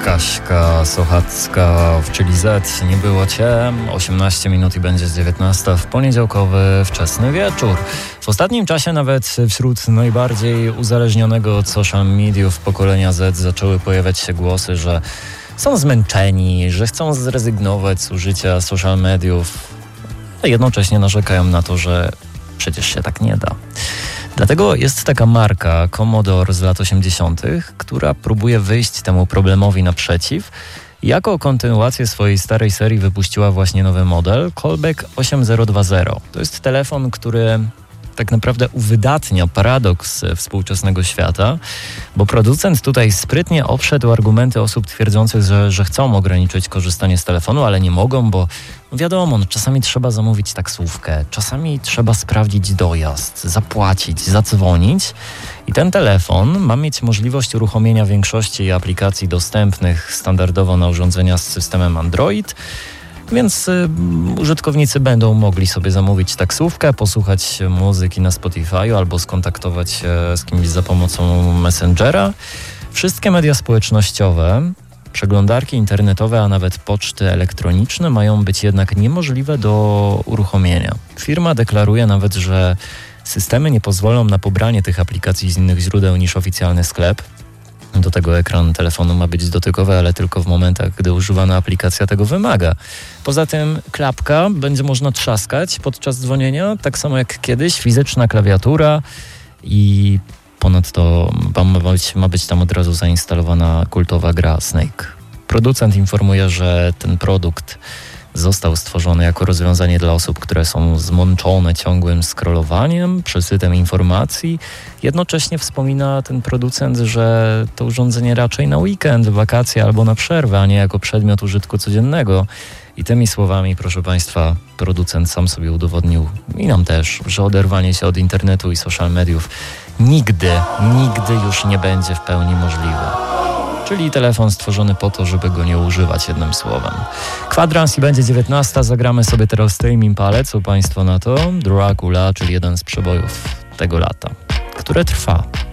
Kaśka Sochacka w Czyli Z. Nie było cię. 18 minut i będzie 19 w poniedziałkowy wczesny wieczór. W ostatnim czasie nawet wśród najbardziej uzależnionego od social mediów pokolenia Z zaczęły pojawiać się głosy, że są zmęczeni, że chcą zrezygnować z użycia social mediów, a jednocześnie narzekają na to, że przecież się tak nie da. Dlatego jest taka marka Commodore z lat 80., która próbuje wyjść temu problemowi naprzeciw. Jako kontynuację swojej starej serii wypuściła właśnie nowy model Callback 8020. To jest telefon, który tak naprawdę uwydatnia paradoks współczesnego świata, bo producent tutaj sprytnie obszedł argumenty osób twierdzących, że chcą ograniczyć korzystanie z telefonu, ale nie mogą, bo wiadomo, czasami trzeba zamówić taksówkę, czasami trzeba sprawdzić dojazd, zapłacić, zadzwonić. I ten telefon ma mieć możliwość uruchomienia większości aplikacji dostępnych standardowo na urządzenia z systemem Android, więc użytkownicy będą mogli sobie zamówić taksówkę, posłuchać muzyki na Spotify'u albo skontaktować się z kimś za pomocą Messengera. Wszystkie media społecznościowe, przeglądarki internetowe, a nawet poczty elektroniczne mają być jednak niemożliwe do uruchomienia. Firma deklaruje nawet, że systemy nie pozwolą na pobranie tych aplikacji z innych źródeł niż oficjalny sklep. Do tego ekran telefonu ma być dotykowy, ale tylko w momentach, gdy używana aplikacja tego wymaga. Poza tym klapka będzie można trzaskać podczas dzwonienia, tak samo jak kiedyś, fizyczna klawiatura i ponadto ma być tam od razu zainstalowana kultowa gra Snake. Producent informuje, że ten produkt został stworzony jako rozwiązanie dla osób, które są zmęczone ciągłym scrollowaniem, przesytem informacji. Jednocześnie wspomina ten producent, że to urządzenie raczej na weekend, wakacje albo na przerwę, a nie jako przedmiot użytku codziennego. I tymi słowami, proszę Państwa, producent sam sobie udowodnił i nam też, że oderwanie się od internetu i social mediów nigdy już nie będzie w pełni możliwe. Czyli telefon stworzony po to, żeby go nie używać, jednym słowem. Kwadrans i będzie 19, zagramy sobie teraz Tame Impala. Co Państwo na to? Dracula, czyli jeden z przebojów tego lata, które trwa.